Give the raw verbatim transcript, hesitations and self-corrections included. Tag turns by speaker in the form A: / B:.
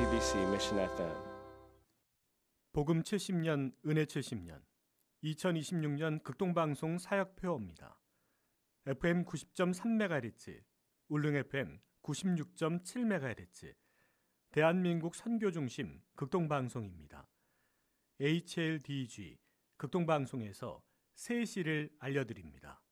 A: 씨비씨 Mission 에프엠.
B: 복음 칠십 년, 은혜 칠십 년, 이천이십육 년 극동방송 사역표어입니다. 에프엠 구십 점 삼 메가헤르츠, 울릉 에프엠 구십육 점 칠 메가헤르츠, 대한민국 선교중심 극동방송입니다. 에이치엘디지 극동방송에서 새 시를 알려드립니다.